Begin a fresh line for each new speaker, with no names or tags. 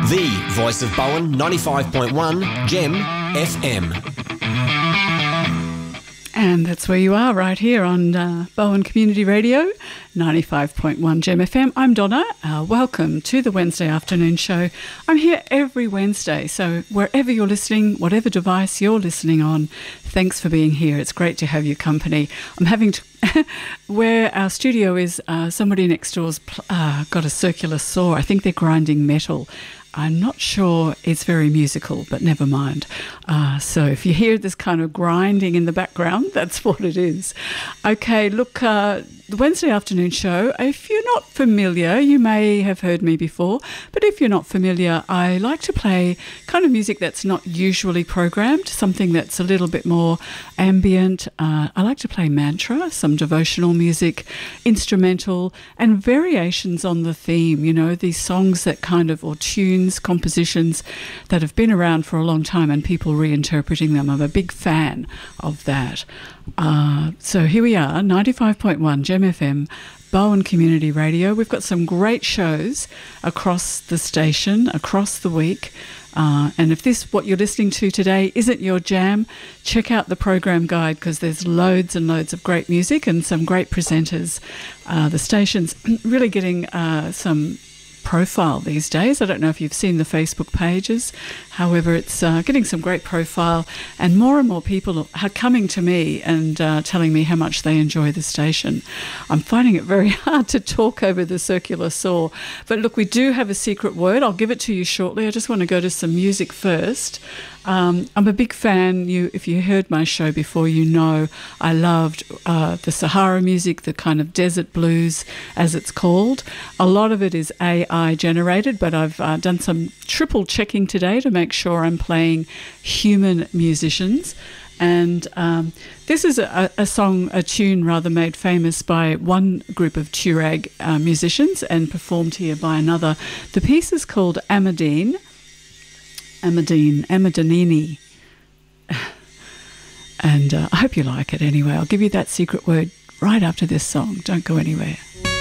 The voice of Bowen, 95.1 Gem FM.
And that's where you are, right here on Bowen Community Radio, 95.1 Gem FM. I'm Donna. Welcome to the Wednesday afternoon show. I'm here every Wednesday, so wherever you're listening, whatever device you're listening on, thanks for being here. It's great to have your company. I'm having to... where our studio is, somebody next door's got a circular saw. I think they're grinding metal. I'm not sure it's very musical, but never mind. So if you hear this kind of grinding in the background, that's what it is. Okay, look, the Wednesday afternoon show, if you're not familiar, you may have heard me before, but if you're not familiar, I like to play kind of music that's not usually programmed, something that's a little bit more ambient. I like to play mantra, some devotional music, instrumental, and variations on the theme, you know, these songs that kind of, or tunes, compositions that have been around for a long time and people reinterpreting them. I'm a big fan of that. So here we are, 95.1 Gem FM, Bowen Community Radio. We've got some great shows across the station, across the week. And if what you're listening to today isn't your jam, check out the program guide because there's loads and loads of great music and some great presenters. The station's really getting some profile these days. I don't know if you've seen the Facebook pages. However, it's getting some great profile, and more people are coming to me and telling me how much they enjoy the station. I'm finding it very hard to talk over the circular saw. But look, we do have a secret word. I'll give it to you shortly. I just want to go to some music first. I'm a big fan. If you heard my show before, you know I loved the Sahara music, the kind of desert blues, as it's called. A lot of it is AI generated, but I've done some triple checking today to make sure I'm playing human musicians. And this is a tune rather made famous by one group of Turag musicians and performed here by another. The piece is called Amadine. Amadinini. And I hope you like it anyway. I'll give you that secret word right after this song. Don't go anywhere.